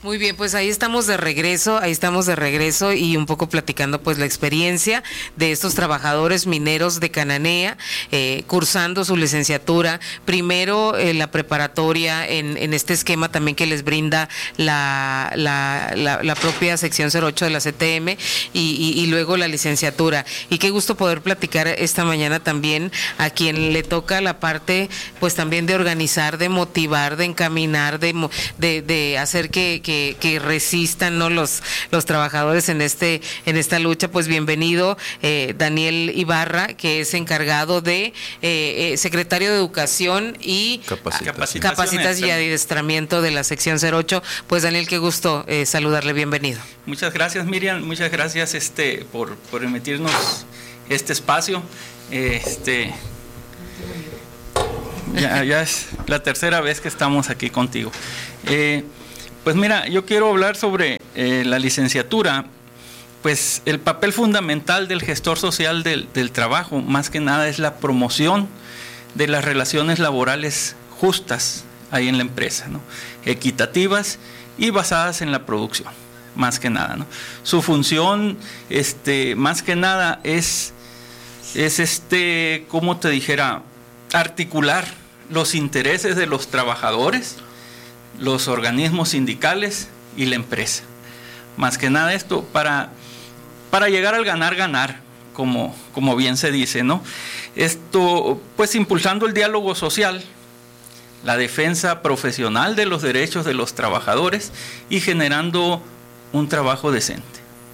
Muy bien, pues ahí estamos de regreso y un poco platicando pues la experiencia de estos trabajadores mineros de Cananea, cursando su licenciatura, primero la preparatoria en este esquema también que les brinda la propia sección 08 de la CTM y luego la licenciatura. Y qué gusto poder platicar esta mañana también a quien le toca la parte pues también de organizar, de motivar, de encaminar, de hacer que resistan, ¿no?, los trabajadores en esta lucha. Pues bienvenido, Daniel Ibarra, que es encargado de secretario de Educación y Capacitación y Adiestramiento de la sección 08. Pues Daniel, qué gusto saludarle, bienvenido. Muchas gracias, Miriam, muchas gracias por permitirnos este espacio. Ya es la tercera vez que estamos aquí contigo. Pues mira, yo quiero hablar sobre la licenciatura. Pues el papel fundamental del gestor social del trabajo, más que nada, es la promoción de las relaciones laborales justas ahí en la empresa, ¿no?, equitativas y basadas en la producción, más que nada, ¿no? Su función, más que nada, es ¿cómo te dijera?, articular los intereses de los trabajadores, los organismos sindicales y la empresa. Más que nada esto para llegar al ganar, como bien se dice, ¿no? Esto, pues impulsando el diálogo social, la defensa profesional de los derechos de los trabajadores y generando un trabajo decente.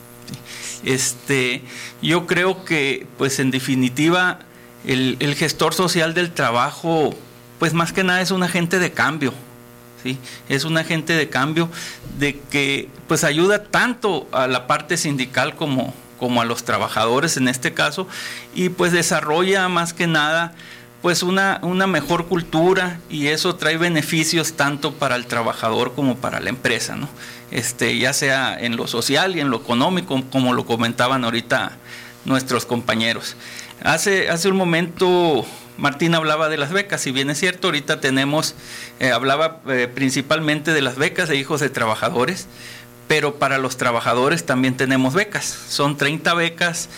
Yo creo que, pues en definitiva, el gestor social del trabajo, pues más que nada es un agente de cambio. ¿Sí? Es un agente de cambio de que pues ayuda tanto a la parte sindical como a los trabajadores en este caso, y pues desarrolla más que nada pues una mejor cultura, y eso trae beneficios tanto para el trabajador como para la empresa, ¿no? Ya sea en lo social y en lo económico, como lo comentaban ahorita nuestros compañeros. Hace un momento Martín hablaba de las becas, si bien es cierto, ahorita hablaba principalmente de las becas de hijos de trabajadores, pero para los trabajadores también tenemos becas. Son 30 becas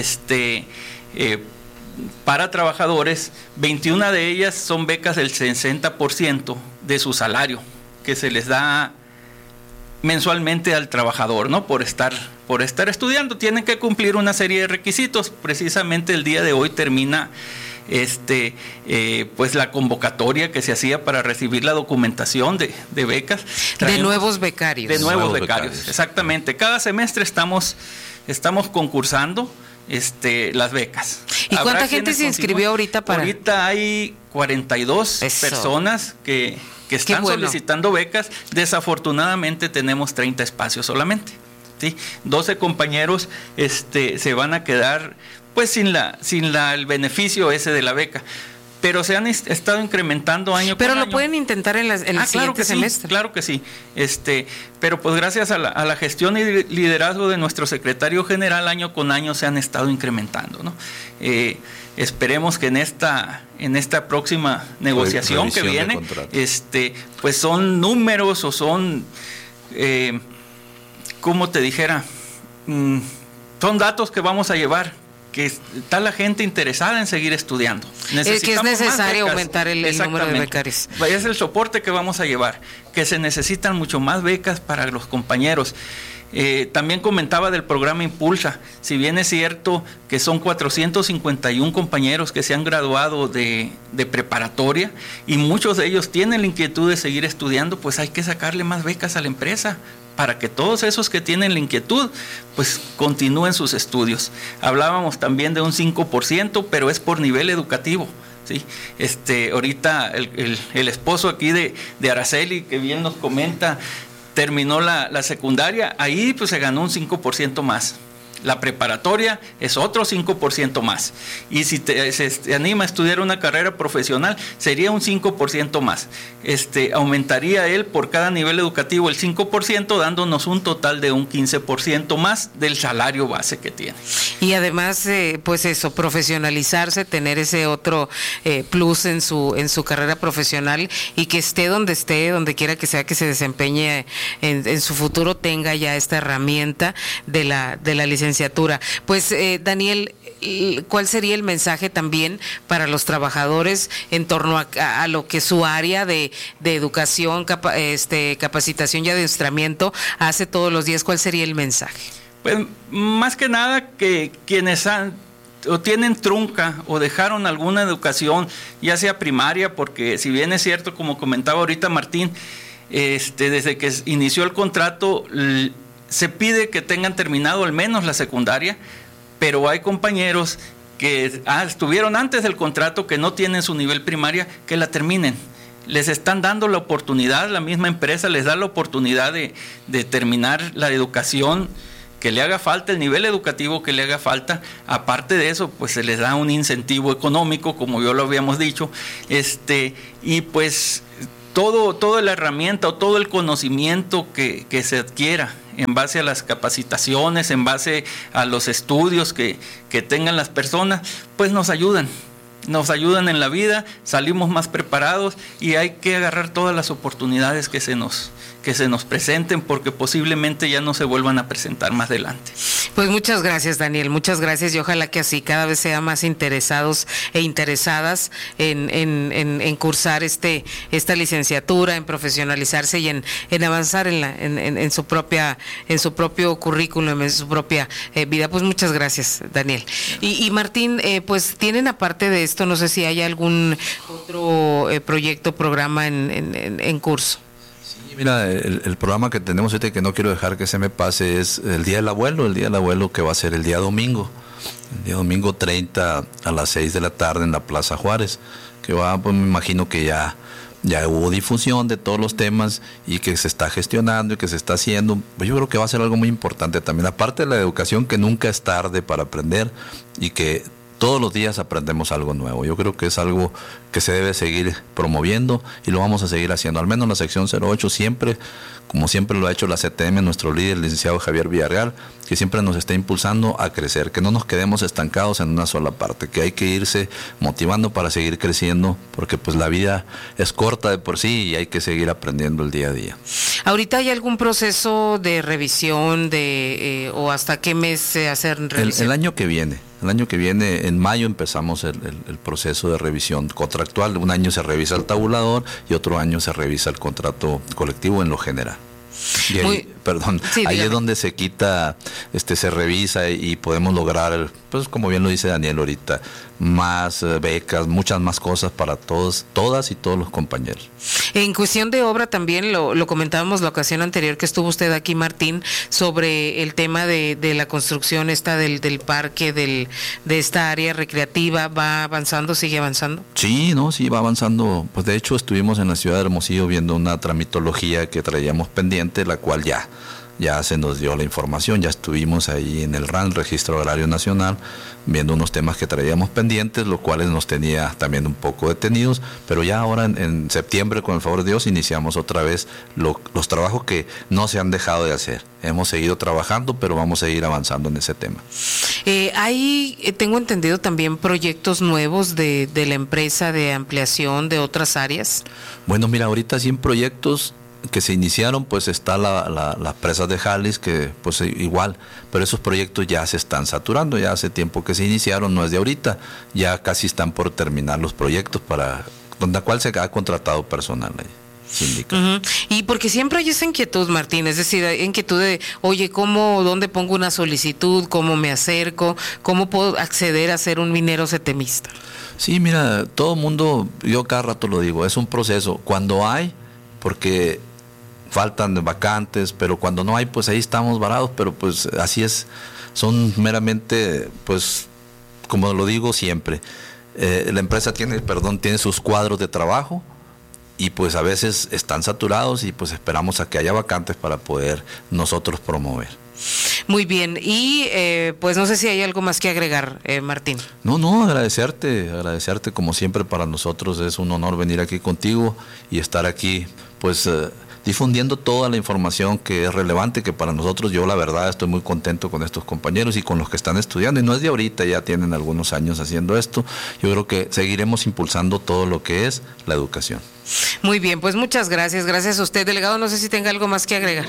para trabajadores, 21 de ellas son becas del 60% de su salario, que se les da mensualmente al trabajador, ¿no?, por estar estudiando. Tienen que cumplir una serie de requisitos. Precisamente el día de hoy termina pues la convocatoria que se hacía para recibir la documentación de becas. De nuevos becarios. De nuevos becarios, exactamente. Cada semestre estamos concursando las becas. ¿Y cuánta gente se inscribió ahorita para...? Ahorita hay 42 personas que están solicitando becas. Desafortunadamente tenemos 30 espacios solamente, ¿sí? 12 compañeros se van a quedar pues sin el beneficio ese de la beca, pero se han estado incrementando año con año. Pero lo pueden intentar en el siguiente semestre. Claro que sí, pero pues gracias a la gestión y liderazgo de nuestro secretario general, año con año se han estado incrementando, ¿no? Esperemos que en esta próxima negociación que viene, pues son números o son, ¿cómo te dijera? Son datos que vamos a llevar, que está la gente interesada en seguir estudiando. Que es necesario aumentar el número de becarios. Es el soporte que vamos a llevar, que se necesitan mucho más becas para los compañeros. También comentaba del programa Impulsa. Si bien es cierto que son 451 compañeros que se han graduado de preparatoria y muchos de ellos tienen la inquietud de seguir estudiando, pues hay que sacarle más becas a la empresa para que todos esos que tienen la inquietud pues continúen sus estudios. Hablábamos también de un 5%, pero es por nivel educativo, ¿sí? Ahorita el esposo aquí de Araceli, que bien nos comenta, terminó la secundaria, ahí pues se ganó un 5% más. La preparatoria es otro 5% más. Y si se anima a estudiar una carrera profesional, sería un 5% más. Aumentaría él por cada nivel educativo el 5%, dándonos un total de un 15% más del salario base que tiene. Y además, pues eso, profesionalizarse, tener ese otro plus en su carrera profesional, y que esté, donde quiera que sea que se desempeñe en su futuro, tenga ya esta herramienta de la licenciatura. Pues Daniel, ¿cuál sería el mensaje también para los trabajadores en torno a lo que su área de educación, capacitación y adiestramiento hace todos los días? ¿Cuál sería el mensaje? Pues más que nada que quienes o tienen trunca o dejaron alguna educación, ya sea primaria, porque si bien es cierto, como comentaba ahorita Martín, desde que inició el contrato se pide que tengan terminado al menos la secundaria, pero hay compañeros que estuvieron antes del contrato, que no tienen su nivel primaria, que la terminen. Les están dando la oportunidad, la misma empresa les da la oportunidad de terminar la educación que le haga falta, el nivel educativo que le haga falta. Aparte de eso, pues se les da un incentivo económico, como ya lo habíamos dicho, y pues toda la herramienta o todo el conocimiento que se adquiera en base a las capacitaciones, en base a los estudios que tengan las personas, pues nos ayudan en la vida, salimos más preparados, y hay que agarrar todas las oportunidades que se nos presenten, porque posiblemente ya no se vuelvan a presentar más adelante. Pues muchas gracias, Daniel, muchas gracias, y ojalá que así cada vez sean más interesados e interesadas en cursar esta licenciatura, en profesionalizarse y en avanzar en su propio currículum, en su propia vida. Pues muchas gracias, Daniel. Y Martín, pues tienen, aparte de esto, no sé si hay algún otro proyecto, programa en curso. Mira, el programa que tenemos ahorita, que no quiero dejar que se me pase, es el Día del Abuelo, que va a ser el día domingo 30 a las 6 de la tarde en la Plaza Juárez, que pues me imagino que ya hubo difusión de todos los temas y que se está gestionando y que se está haciendo. Pues yo creo que va a ser algo muy importante también, aparte de la educación, que nunca es tarde para aprender y que todos los días aprendemos algo nuevo. Yo creo que es algo que se debe seguir promoviendo y lo vamos a seguir haciendo. Al menos la sección 08 siempre, como siempre lo ha hecho la CTM, nuestro líder, el licenciado Javier Villarreal, que siempre nos está impulsando a crecer, que no nos quedemos estancados en una sola parte, que hay que irse motivando para seguir creciendo, porque pues la vida es corta de por sí y hay que seguir aprendiendo el día a día. ¿Ahorita hay algún proceso de revisión o hasta qué mes se hacen revisión? El año que viene, en mayo, empezamos el proceso de revisión contractual. Un año se revisa el tabulador y otro año se revisa el contrato colectivo en lo general. Y ahí, ahí es donde se quita, se revisa y podemos lograr, pues como bien lo dice Daniel ahorita, más becas, muchas más cosas para todas y todos los compañeros. En cuestión de obra también, lo comentábamos la ocasión anterior que estuvo usted aquí, Martín, sobre el tema de la construcción del parque, de esta área recreativa. ¿Va avanzando, sigue avanzando? Sí, va avanzando. Pues de hecho estuvimos en la ciudad de Hermosillo viendo una tramitología que traíamos pendiente, la cual ya se nos dio la información. Ya estuvimos ahí en el RAN, Registro Agrario Nacional, viendo unos temas que traíamos pendientes, los cuales nos tenía también un poco detenidos, pero ya ahora en septiembre, con el favor de Dios, iniciamos otra vez los trabajos que no se han dejado de hacer. Hemos seguido trabajando, pero vamos a seguir avanzando en ese tema. Tengo entendido también proyectos nuevos de la empresa, de ampliación de otras áreas. Bueno, mira, ahorita 100 proyectos que se iniciaron, pues está las presas de Jalisco, que pues igual, pero esos proyectos ya se están saturando, ya hace tiempo que se iniciaron, no es de ahorita, ya casi están por terminar los proyectos donde cual se ha contratado personal ahí. Y porque siempre hay esa inquietud, Martín, es decir, hay inquietud de, oye, ¿dónde pongo una solicitud? ¿Cómo me acerco? ¿Cómo puedo acceder a ser un minero setemista? Sí, mira, todo mundo, yo cada rato lo digo, es un proceso. Cuando hay, porque faltan vacantes, pero cuando no hay, pues ahí estamos varados, pero pues así es, son meramente, pues, como lo digo siempre, la empresa tiene sus cuadros de trabajo, y pues a veces están saturados y pues esperamos a que haya vacantes para poder nosotros promover. Muy bien, y pues no sé si hay algo más que agregar, Martín. No, agradecerte como siempre. Para nosotros es un honor venir aquí contigo y estar aquí, pues difundiendo toda la información que es relevante, que para nosotros, yo la verdad estoy muy contento con estos compañeros y con los que están estudiando, y no es de ahorita, ya tienen algunos años haciendo esto. Yo creo que seguiremos impulsando todo lo que es la educación. Muy bien, pues muchas gracias a usted, delegado. No sé si tenga algo más que agregar.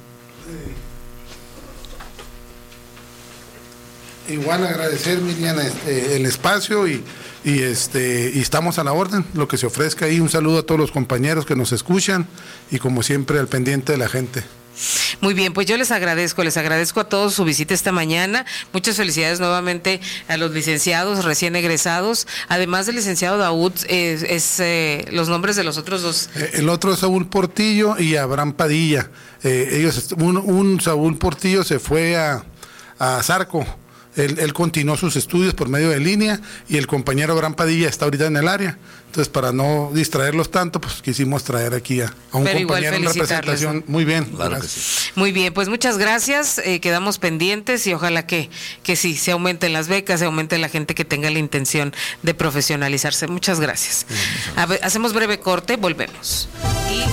Igual agradecer, Miriam, el espacio y estamos a la orden, lo que se ofrezca ahí. Un saludo a todos los compañeros que nos escuchan y como siempre al pendiente de la gente. Muy bien, pues yo les agradezco a todos su visita esta mañana. Muchas felicidades nuevamente a los licenciados recién egresados. Además del licenciado Daud, los nombres de los otros dos. El otro es Saúl Portillo y Abraham Padilla. Un Saúl Portillo se fue a Zarco. Él continuó sus estudios por medio de línea y el compañero Abraham Padilla está ahorita en el área. Entonces, para no distraerlos tanto, pues quisimos traer aquí a un Pero compañero en representación. Muy bien. Claro que sí. Muy bien, pues muchas gracias. Quedamos pendientes y ojalá que sí, se aumenten las becas, se aumente la gente que tenga la intención de profesionalizarse. Muchas gracias. Hacemos breve corte, volvemos.